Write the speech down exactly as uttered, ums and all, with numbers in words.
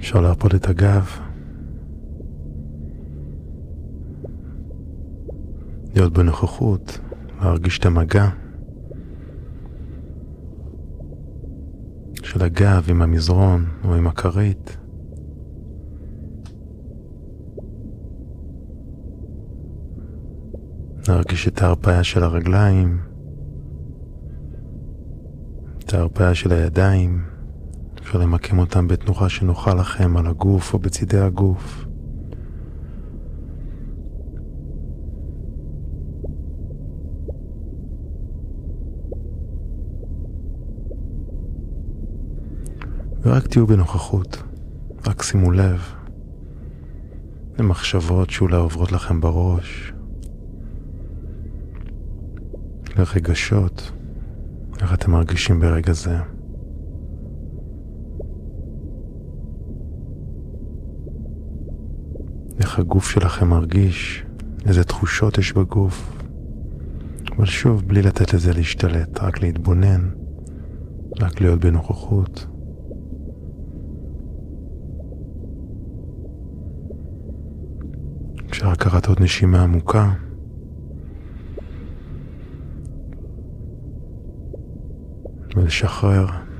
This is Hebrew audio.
אפשר להרפות את הגב, להיות בנוכחות, להרגיש את המגע של הגב עם המזרון או עם הכרית. להרגיש את ההרפאיה של הרגליים, את ההרפאיה של הידיים. אפשר למקם אותם בתנוחה שנוחה לכם על הגוף או בצידי הגוף. ורק תהיו בנוכחות, רק שימו לב למחשבות שאולי עוברות לכם בראש, לרגשות, איך אתם מרגישים ברגע זה. איך הגוף שלכם מרגיש, איזה תחושות יש בגוף. אבל שוב, בלי לתת לזה להשתלט, רק להתבונן, רק להיות בנוכחות. אפשר לקחת עוד נשימה עמוקה. ולשחרר.